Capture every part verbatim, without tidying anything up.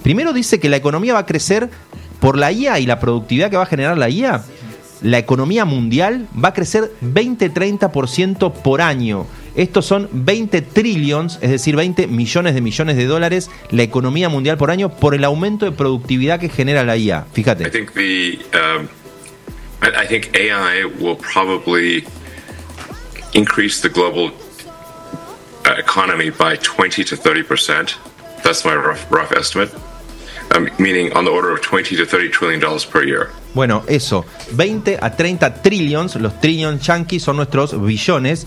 Primero dice que la economía va a crecer por la I A y la productividad que va a generar la I A. La economía mundial va a crecer veinte a treinta por ciento por año. Estos son veinte trillions, es decir, veinte millones de millones de dólares, la economía mundial por año, por el aumento de productividad que genera la I A. Fíjate. I think the um, I, I think A I will probably increase the global uh, economy by twenty to thirty percent. That's my rough rough estimate. Um, meaning on the order of twenty to thirty trillion dollars per year. Bueno, eso, veinte a treinta trillions, los trillions yankees son nuestros billones,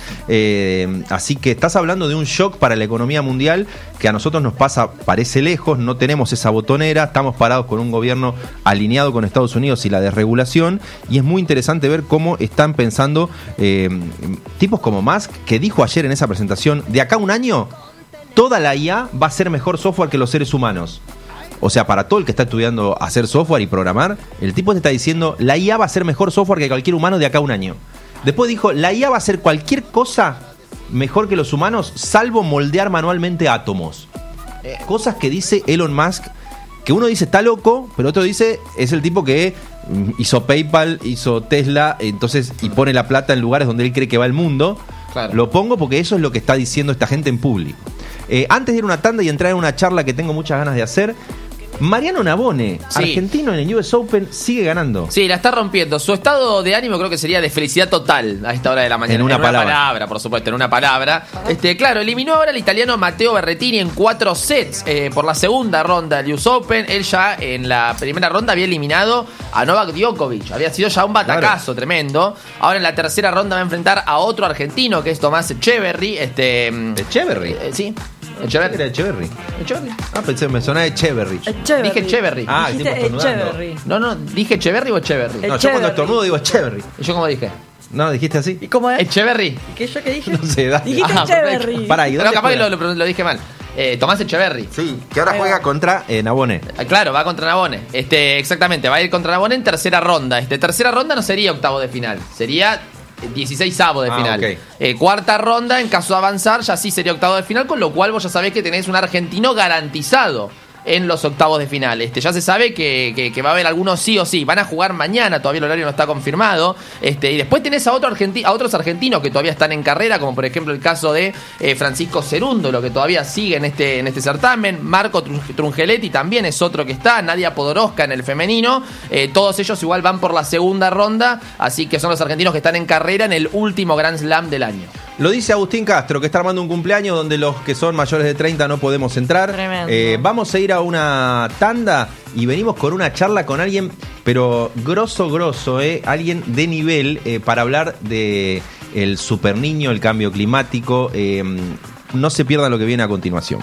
eh, así que estás hablando de un shock para la economía mundial que a nosotros nos pasa, parece lejos, no tenemos esa botonera, estamos parados con un gobierno alineado con Estados Unidos y la desregulación, y es muy interesante ver cómo están pensando eh, tipos como Musk, que dijo ayer en esa presentación, de acá a un año, toda la I A va a ser mejor software que los seres humanos. O sea, para todo el que está estudiando hacer software y programar, el tipo te está diciendo, la I A va a ser mejor software que cualquier humano de acá a un año. Después dijo, la I A va a hacer cualquier cosa mejor que los humanos, salvo moldear manualmente átomos. Eh, cosas que dice Elon Musk, que uno dice está loco, pero otro dice es el tipo que hizo PayPal, hizo Tesla, entonces y pone la plata en lugares donde él cree que va el mundo. Claro. Lo pongo porque eso es lo que está diciendo esta gente en público. Eh, antes de ir a una tanda y entrar en una charla que tengo muchas ganas de hacer, Mariano Navone, sí. argentino en el U S Open, sigue ganando. Sí, la está rompiendo. Su estado de ánimo creo que sería de felicidad total a esta hora de la mañana. En una, en palabra. una palabra, por supuesto, en una palabra. Este, claro, eliminó ahora al italiano Matteo Berrettini en cuatro sets eh, por la segunda ronda del U S Open. Él ya en la primera ronda había eliminado a Novak Djokovic. Había sido ya un batacazo claro. tremendo. Ahora en la tercera ronda va a enfrentar a otro argentino que es Tomás Echeverry. Este, ¿Echeverry? Eh, sí. Echeverry. Era Echeverry. Echeverry. Ah, pensé, me sonaba Echeverry. Echeverry. Dije Echeverry. Ah, el tipo Echeverry. No, no, dije Echeverry o Echeverry. No, yo cuando estornudo digo Echeverry. ¿Y yo cómo dije? No, dijiste así. ¿Y cómo es? Echeverry. ¿Qué yo qué dije? No sé, dale. Dijiste Ah, Echeverry. Pará, ¿y Pero capaz juega? que lo, lo, lo dije mal. Eh, Tomás Echeverry. Sí, que ahora juega contra eh, Navone. Eh, claro, va contra Navone. Este, exactamente, va a ir contra Navone en tercera ronda. Este, tercera ronda no sería octavo de final, sería dieciseisavo de ah, final. Okay. Eh, cuarta ronda, en caso de avanzar, ya sí sería octavo de final, con lo cual vos ya sabés que tenés un argentino garantizado en los octavos de final. Este, ya se sabe que, que, que va a haber algunos sí o sí. Van a jugar mañana, todavía el horario no está confirmado. Este, y después tenés a, otro argenti- a otros argentinos que todavía están en carrera, como por ejemplo el caso de eh, Francisco Cerúndolo, que todavía sigue en este, en este certamen. Marco Trungelliti también es otro que está. Nadia Podoroska en el femenino. Eh, todos ellos igual van por la segunda ronda. Así que son los argentinos que están en carrera en el último Grand Slam del año. Lo dice Agustín Castro, que está armando un cumpleaños donde los que son mayores de treinta no podemos entrar. Eh, vamos a ir a una tanda y venimos con una charla con alguien, pero grosso, grosso, eh, alguien de nivel eh, para hablar de el super niño, el cambio climático. Eh, no se pierdan lo que viene a continuación.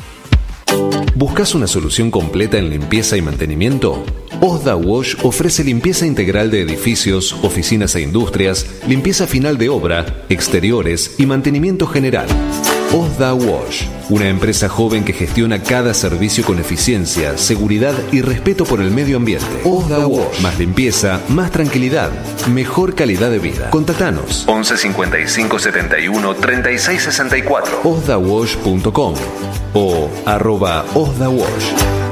¿Buscas una solución completa en limpieza y mantenimiento? Osda Wash ofrece limpieza integral de edificios, oficinas e industrias, limpieza final de obra, exteriores y mantenimiento general. Osda Wash, una empresa joven que gestiona cada servicio con eficiencia, seguridad y respeto por el medio ambiente. Osda Wash, más limpieza, más tranquilidad, mejor calidad de vida. Contactanos once cincuenta y cinco setenta y uno treinta y seis sesenta y cuatro osda wash punto com o arroba Osda Wash.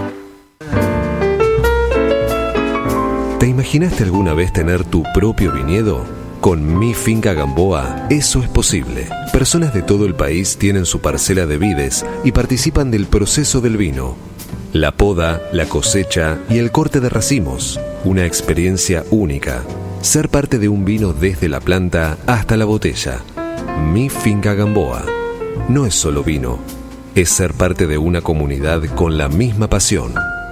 ¿Te imaginaste alguna vez tener tu propio viñedo? Con Mi Finca Gamboa, eso es posible. Personas de todo el país tienen su parcela de vides y participan del proceso del vino. La poda, la cosecha y el corte de racimos. Una experiencia única. Ser parte de un vino desde la planta hasta la botella. Mi Finca Gamboa. No es solo vino, es ser parte de una comunidad con la misma pasión.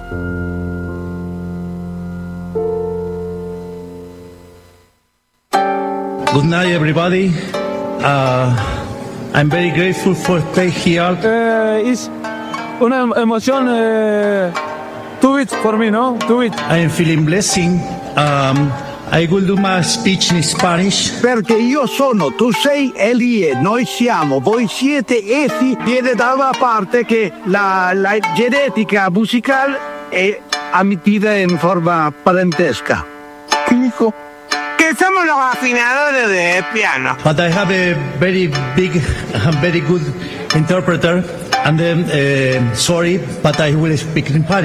Good night, everybody. Uh, I'm very grateful for stay here. Uh, it's una emoción uh, too big for me, no? Too big. I am feeling blessing. Um, I will do my speech in Spanish. Perché io sono, tu sei Elie, noi siamo, voi siete essi. Viene dalla parte che la, la genetica musicale è ammetida in forma parentesca. ¿Qué dijo? Que somos los afinadores de piano. But I have a very big, very good interpreter. And then, uh, sorry, but I will speak in Spanish.